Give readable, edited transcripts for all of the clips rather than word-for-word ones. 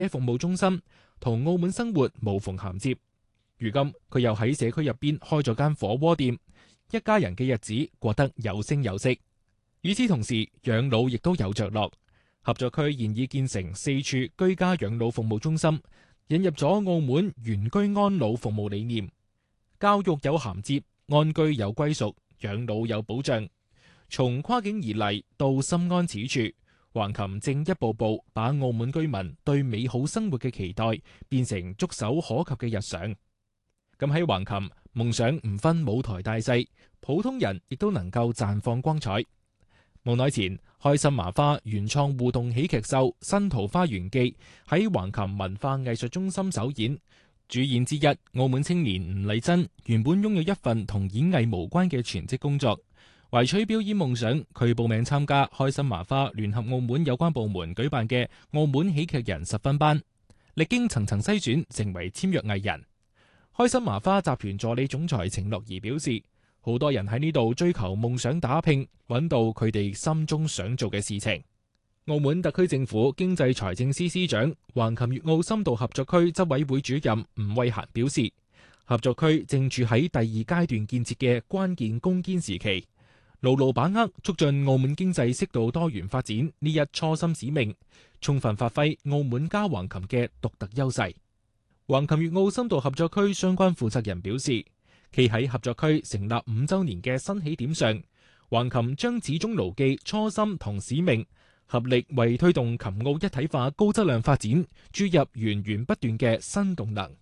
服務中心，同澳門生活無縫銜接。如今佢又喺社區入邊開咗間火鍋店，一家人嘅日子過得有聲有色。與此同時，養老亦都有着落。合作區現已建成4處居家養老服務中心，引入咗澳門原居安老服務理念，教育有銜接，安居有歸屬，養老有保障。從跨境而嚟到心安此處，橫琴正一步步把澳門居民對美好生活嘅期待變成觸手可及嘅日常。咁喺橫琴，夢想唔分舞台大細，普通人亦都能夠綻放光彩。冇耐前，開心麻花原創互動喜劇秀《新桃花源記》喺橫琴文化藝術中心首演，主演之一澳門青年吳麗珍原本擁有一份同演藝無關嘅全職工作，懷取表演夢想，佢報名參加開心麻花聯合澳門有關部門舉辦嘅澳門喜劇人10分班，歷經層層篩選，成為簽約藝人。開心麻花集團助理總裁程樂儀表示，好多人喺呢度追求夢想打拼，揾到佢哋心中想做嘅事情。澳門特區政府經濟財政司司長、橫琴粵澳深度合作區執委會主任吳慧嫻表示，合作區正處喺第2階段建設嘅關鍵攻堅時期，牢牢把握促進澳門經濟適度多元發展呢一初心使命，充分發揮澳門加橫琴嘅獨特優勢。橫琴粵澳深度合作區相關負責人表示，企喺合作區成立5週年嘅新起點上，橫琴將始終牢記初心同使命，合力為推動琴澳一體化高質量發展注入源源不斷嘅新動能。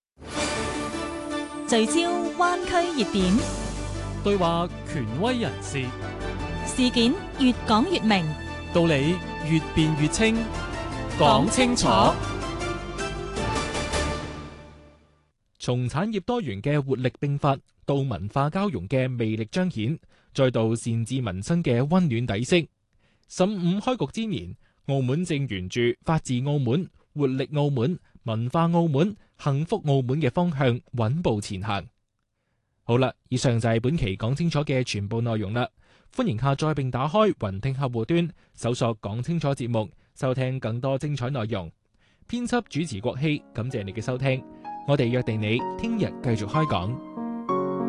聚焦灣區熱點， 對話權威人士， 事件越講越明， 道理越辯越清， 講清楚。 從產業多元嘅活力迸發，到文化交融嘅魅力彰顯，再到善治民生嘅溫暖底色。15開局之年，澳門正沿住法治澳門、活力澳門、文化澳門、幸福澳門嘅方向穩步前行。好啦，以上就係本期講清楚嘅全部內容啦。歡迎下載並打開雲聽客戶端，搜索講清楚節目，收聽更多精彩內容。編輯主持國希，感謝你嘅收聽。我哋約定你聽日繼續開講。